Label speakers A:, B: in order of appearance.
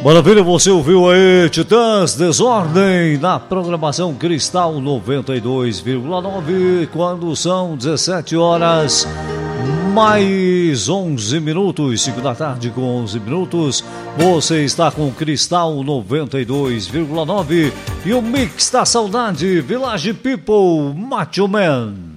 A: Maravilha, você ouviu aí Titãs Desordem na programação Cristal 92,9, quando são 17 horas mais 11 minutos, 5 da tarde com 11 minutos. Você está com Cristal 92,9 e o Mix da Saudade, Village People, Macho Man.